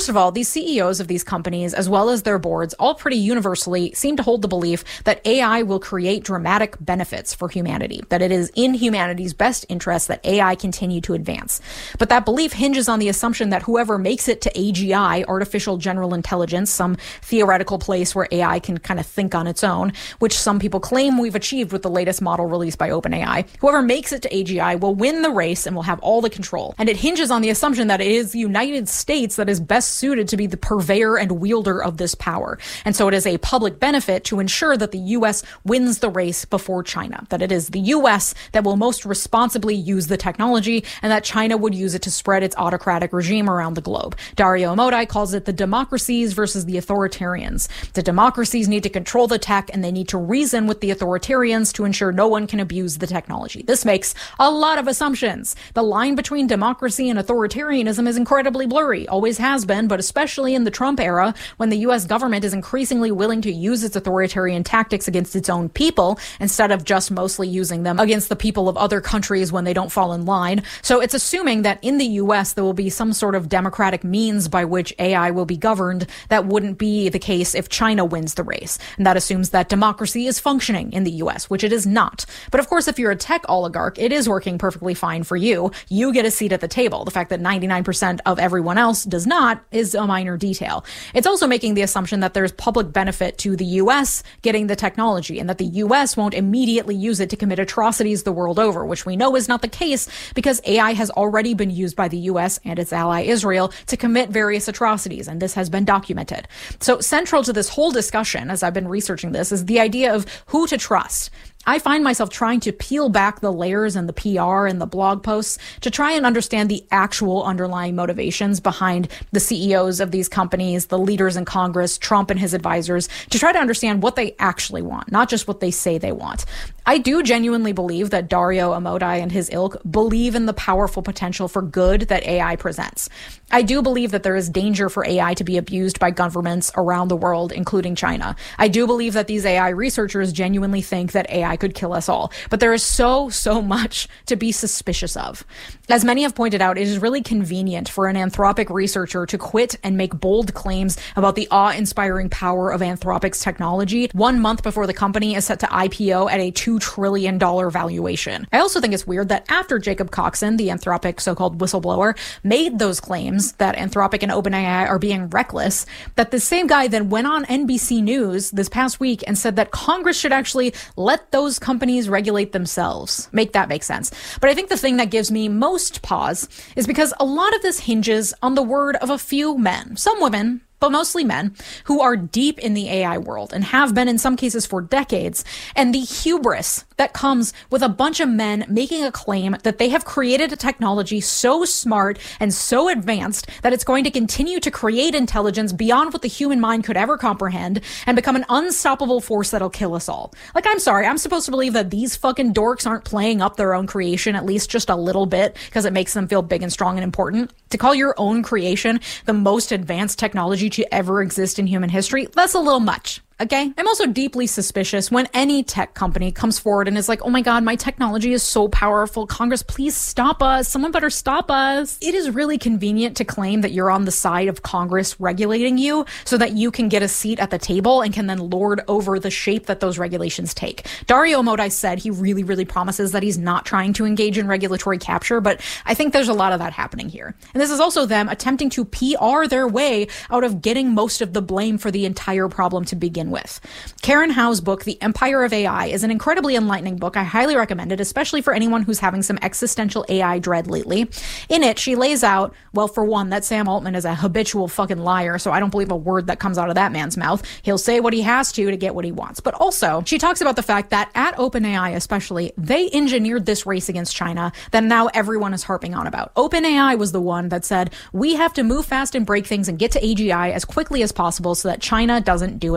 First of all, these CEOs of these companies, as well as their boards, all pretty universally seem to hold the belief that AI will create dramatic benefits for humanity, that it is in humanity's best interest that AI continue to advance. But that belief hinges on the assumption that whoever makes it to AGI, artificial general intelligence, some theoretical place where AI can kind of think on its own, which some people claim we've achieved with the latest model released by OpenAI, whoever makes it to AGI will win the race and will have all the control. And it hinges on the assumption that it is the United States that is best suited to be the purveyor and wielder of this power. And so it is a public benefit to ensure that the U.S. wins the race before China, that it is the U.S. that will most responsibly use the technology and that China would use it to spread its autocratic regime around the globe. Dario Amodei calls it the democracies versus the authoritarians. The democracies need to control the tech and they need to reason with the authoritarians to ensure no one can abuse the technology. This makes a lot of assumptions. The line between democracy and authoritarianism is incredibly blurry, always has been, but especially in the Trump era, when the U.S. government is increasingly willing to use its authoritarian tactics against its own people instead of just mostly using them against the people of other countries when they don't fall in line. So it's assuming that in the U.S. there will be some sort of democratic means by which AI will be governed. That wouldn't be the case if China wins the race. And that assumes that democracy is functioning in the U.S., which it is not. But of course, if you're a tech oligarch, it is working perfectly fine for you. You get a seat at the table. The fact that 99% of everyone else does not is a minor detail. It's also making the assumption that there's public benefit to the U.S. getting the technology and that the U.S. won't immediately use it to commit atrocities the world over, which we know is not the case because AI has already been used by the U.S. and its ally Israel to commit various atrocities, and this has been documented. So central to this whole discussion, as I've been researching this, is the idea of who to trust. I find myself trying to peel back the layers and the PR and the blog posts to try and understand the actual underlying motivations behind the CEOs of these companies, the leaders in Congress, Trump and his advisors, to try to understand what they actually want, not just what they say they want. I do genuinely believe that Dario Amodei and his ilk believe in the powerful potential for good that AI presents. I do believe that there is danger for AI to be abused by governments around the world, including China. I do believe that these AI researchers genuinely think that AI could kill us all. But there is so much to be suspicious of. As many have pointed out, it is really convenient for an Anthropic researcher to quit and make bold claims about the awe-inspiring power of Anthropic's technology 1 month before the company is set to IPO at a $2 trillion valuation. I also think it's weird that after Jacob Coxon, the Anthropic so-called whistleblower, made those claims that Anthropic and OpenAI are being reckless, that the same guy then went on NBC News this past week and said that Congress should actually let those companies regulate themselves. Make that make sense. But I think the thing that gives me most pause is because a lot of this hinges on the word of a few men, some women, but mostly men, who are deep in the AI world and have been in some cases for decades, and the hubris that comes with a bunch of men making a claim that they have created a technology so smart and so advanced that it's going to continue to create intelligence beyond what the human mind could ever comprehend and become an unstoppable force that'll kill us all. Like, I'm sorry, I'm supposed to believe that these fucking dorks aren't playing up their own creation at least just a little bit because it makes them feel big and strong and important? To call your own creation the most advanced technology to ever exist in human history, that's a little much. Okay? I'm also deeply suspicious when any tech company comes forward and is like, oh my God, my technology is so powerful. Congress, please stop us. Someone better stop us. It is really convenient to claim that you're on the side of Congress regulating you so that you can get a seat at the table and can then lord over the shape that those regulations take. Dario Amodei said he really promises that he's not trying to engage in regulatory capture, but I think there's a lot of that happening here. And this is also them attempting to PR their way out of getting most of the blame for the entire problem to begin with. Karen Howe's book, The Empire of AI, is an incredibly enlightening book. I highly recommend it, especially for anyone who's having some existential AI dread lately. In it, she lays out, well, for one, that Sam Altman is a habitual fucking liar, so I don't believe a word that comes out of that man's mouth. He'll say what he has to get what he wants. But also, she talks about the fact that at OpenAI especially, they engineered this race against China that now everyone is harping on about. OpenAI was the one that said, we have to move fast and break things and get to AGI as quickly as possible so that China doesn't do it first.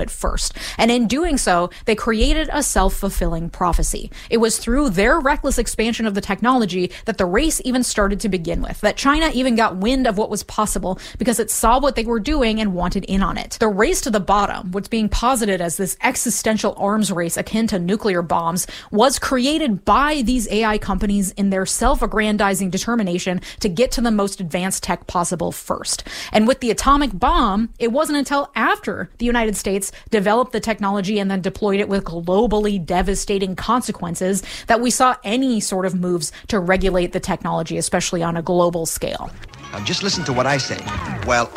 first. And in doing so, they created a self-fulfilling prophecy. It was through their reckless expansion of the technology that the race even started to begin with, that China even got wind of what was possible because it saw what they were doing and wanted in on it. The race to the bottom, what's being posited as this existential arms race akin to nuclear bombs, was created by these AI companies in their self-aggrandizing determination to get to the most advanced tech possible first. And with the atomic bomb, it wasn't until after the United States developed the technology and then deployed it with globally devastating consequences that we saw any sort of moves to regulate the technology, especially on a global scale. Now just listen to what I say. Well,